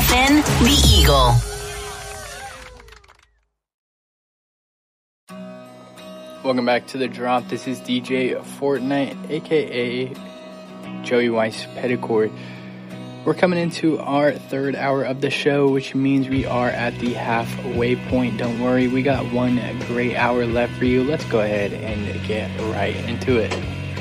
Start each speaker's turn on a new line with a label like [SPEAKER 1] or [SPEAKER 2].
[SPEAKER 1] Finn, the Eagle.
[SPEAKER 2] Welcome back to The Drop. This is DJ Fortnite, aka Joey Weiss Petticord. We're coming into our third hour of the show, which means we are at the halfway point. Don't worry, we got one great hour left for you. Let's go ahead and get right into it.